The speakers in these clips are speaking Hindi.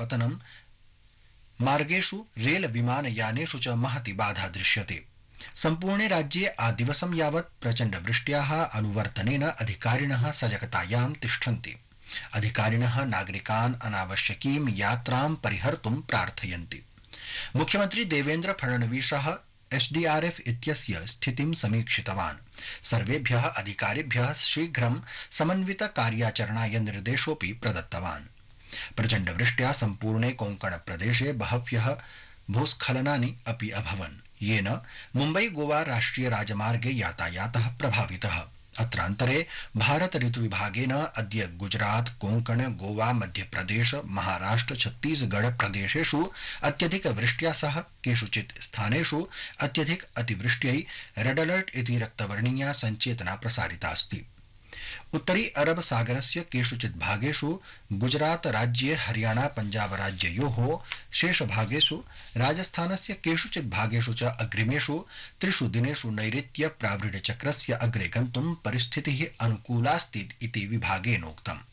पतनं मार्गेषु रेल विमानयानेषु च महती बाधा दृश्यते। सम्पूर्णे राज्ये आदिवसं यावत् प्रचण्डवृष्ट्याः अनुवर्तनेन अधिकारिणः सजगतायां तिष्ठन्ति। अधिकारिणः नागरिकान् अनावश्यकीं यात्रां परिहर्तुं प्रार्थयन्ति। मुख्यमन्त्री देवेन्द्र फडणवीसः एसडीआरएफ इत्यस्य स्थितिं समीक्षितवान्। सर्वेभ्यः अधिकारिभ्यः शीघ्रं समन्वित कार्याचरणाय निर्देशोऽपि प्रदत्तवान्। प्रचण्डवृष्ट्या सम्पूर्णे कोङ्कण प्रदेशे बहव्यः भूस्खलनानि अपि अभवन्, येन मुम्बई गोवा राष्ट्रिय राजमार्गे यातायातः प्रभावितः। अत्रान्तरे भारत ऋतुविभागेन अद्य गुजरात, कोङ्कण, गोवा, मध्यप्रदेश, महाराष्ट्र, छत्तीसगढ़ प्रदेशेषु अत्यधिक वृष्ट्या सह केषुचित् स्थानेषु अत्यधिक अतिवृष्ट्यै रेड अलर्ट इति रक्तवर्णीया सञ्चेतना प्रसारितास्ति। उत्तरी अरब सागरस्य केषुचित् भागेषु गुजरात राज्ये हरियाणा पंजाब राज्ययोः शेषभागेषु राजस्थानस्य केषुचित् भागेषु च अग्रिमेषु 3 दिनेषु नैऋत्य प्रावृढचक्रस्य अग्रे गन्तुं परिस्थितिः अनुकूलास्ति इति विभागेनोक्तम्।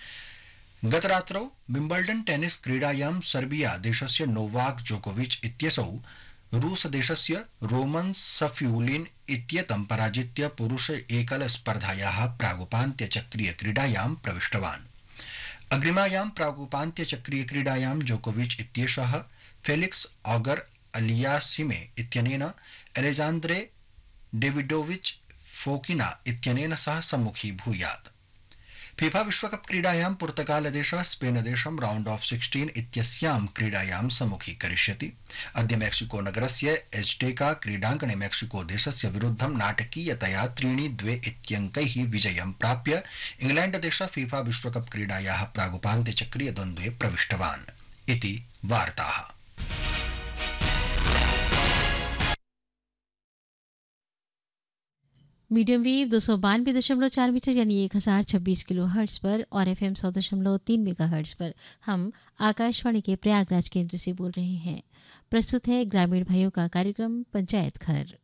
गतरात्रौ विम्बल्डन् टेनिस क्रीडायां सर्बिया देशस्य नोवाक जोकोविच इत्यसौ रूस देशस्य रोमन सफ्यूलिन इत्येतं पराजित्य पुरुष एकल स्पर्धायाः प्रागुपान्त्यचक्रीय क्रीडायां प्रविष्टवान्। अग्रिमायां प्रागुपान्त्यचक्रीय क्रीडायां जोकोविच इत्येषः फेलिक्स ऑगर अलियासिमे इत्यनेन एलेजान्द्रे डेविडोविच फोकिना इत्यनेन सह सम्मुखीभूयात्। फीफा विश्वकप क्रीडायां पुर्तगालदेशः स्पेनदेशं राउंड ऑफ 16 इत्यस्यां क्रीडायां सम्मुखीकरिष्यति। अद्य मेक्सिको नगरस्य एज्टेका क्रीडाङ्गणे मेक्सिको देशस्य विरुद्धं नाटकीयतया 3-2 इत्यङ्कैः विजयं प्राप्य इंग्लैण्डदेशः फीफा विश्वकप क्रीडायाः प्रागुपान्त्यचक्रीय द्वन्द्वे प्रविष्टवान् इति वार्ताः। मीडियम वेव 292.4 मीटर यानी 1026 किलो हर्ट्ज पर और FM 100.3 मेगा हर्ट्ज पर हम आकाशवाणी के प्रयागराज केंद्र से बोल रहे हैं। प्रस्तुत है ग्रामीण भाइयों का कार्यक्रम पंचायत घर।